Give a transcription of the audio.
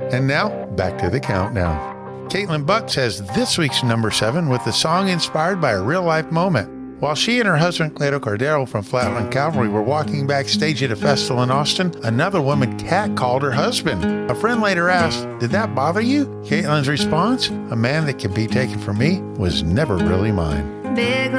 And now, back to the countdown. Caitlin Buck says this week's number 7 with the song inspired by a real-life moment. While she and her husband, Cleto Cordero from Flatland Cavalry, were walking backstage at a festival in Austin, another woman catcalled her husband. A friend later asked, "Did that bother you?" Caitlin's response, "A man that can be taken from me was never really mine." Big